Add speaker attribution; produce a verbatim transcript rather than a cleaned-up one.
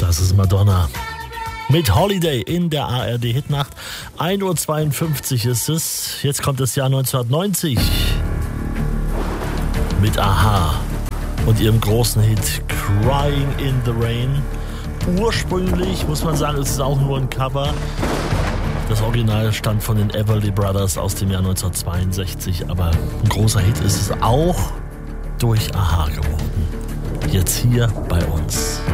Speaker 1: Das ist Madonna. Mit Holiday in der A R D-Hitnacht. ein Uhr zweiundfünfzig ist es. Jetzt kommt das Jahr neunzehnhundertneunzig. Mit Aha und ihrem großen Hit Crying in the Rain. Ursprünglich, muss man sagen, ist es auch nur ein Cover. Das Original stammt von den Everly Brothers aus dem Jahr neunzehnhundertzweiundsechzig. Aber ein großer Hit ist es auch durch Aha geworden. Jetzt hier bei uns.